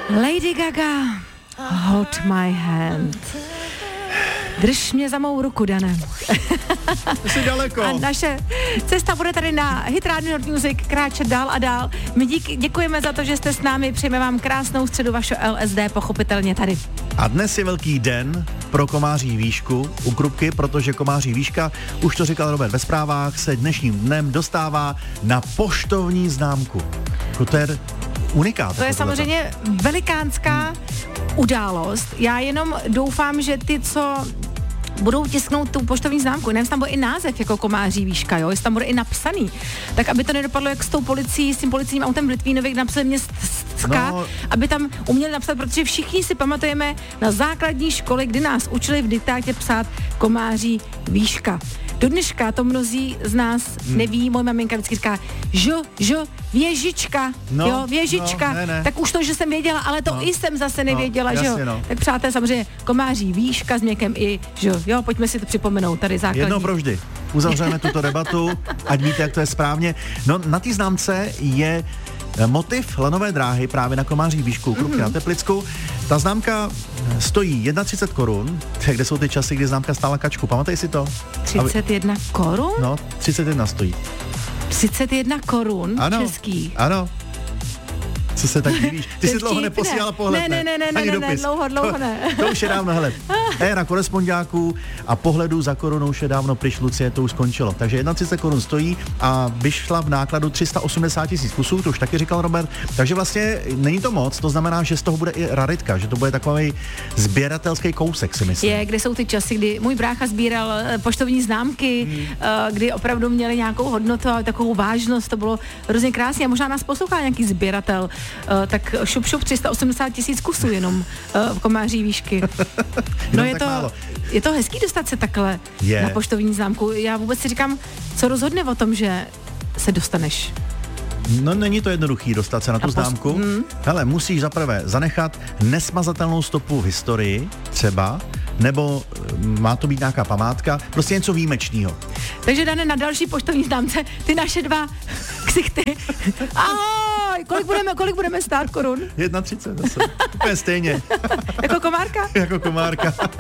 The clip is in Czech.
Lady Gaga, hold my hand. Drž mě za mou ruku, Dane. Jsi daleko. A naše cesta bude tady na Hit Radio Nord Music kráčet dál a dál. My děkujeme za to, že jste s námi, přejeme vám krásnou středu, vaše LSD, pochopitelně tady. A dnes je velký den pro komáří výšku u Krupky, protože komáří výška, už to říkal Robert ve zprávách, se dnešním dnem dostává na poštovní známku. To je unikát. To je samozřejmě velikánská událost. Já jenom doufám, že ty, co budou tisknout tu poštovní známku, nevím, tam bude i název jako komáří výška, jo, jestli tam bude i napsaný, tak aby to nedopadlo jak s tou policií, s tím policijním autem v Litvínově, napsali městská, aby tam uměli napsat, protože všichni si pamatujeme na základní školy, kdy nás učili v diktátě psát komáří výška. Do dneška to mnozí z nás neví, moje maminka vždycky říká, věžička, věžička, ne. Tak už to, že jsem věděla, ale to i jsem zase nevěděla, jasně, že jo. no. Tak přátelé, samozřejmě komáří výška s měkem i, že jo, pojďme si to připomenout, tady základní. Jednou provždy. Uzavřeme tuto debatu, ať víte, jak to je správně. No, na té známce je motiv lanové dráhy právě na komáří výšku Krupky na Teplicku. Ta známka stojí 31 korun, kde jsou ty časy, kdy známka stála kačku. Pamatej si to? 31 korun? No, 31 stojí. 31 korun českých? Ano. Co se tak divíš? Ty si dlouho neposílala pohled, ne, dlouho ne. To už je dávno, hele. Éra korespondáků a pohledů za korunou už je dávno pryč, Lucie, to už skončilo. Takže 31 korun stojí a vyšla v nákladu 380 000 kusů, to už taky říkal Robert. Takže vlastně není to moc, to znamená, že z toho bude i raritka, že to bude takový sběratelský kousek, si myslím. Je, kde jsou ty časy, kdy můj brácha sbíral poštovní známky, kdy opravdu měli nějakou hodnotu a takovou vážnost, to bylo hrozně krásné a možná nás poslouchá nějaký sběratel. Tak šup 380 000 kusů jenom v komáří výšky. No je to hezký dostat se takhle na poštovní známku. Já vůbec si říkám, co rozhodne o tom, že se dostaneš. No není to jednoduchý dostat se na tu známku. Hele, musíš zaprvé zanechat nesmazatelnou stopu v historii třeba, nebo má to být nějaká památka, prostě něco výjimečného. Takže Dane, na další poštovní známce ty naše dva ksichty. Ahoj, kolik budeme stát korun? 31 zase. Úplně stejně. Jako komárka? Jako komárka.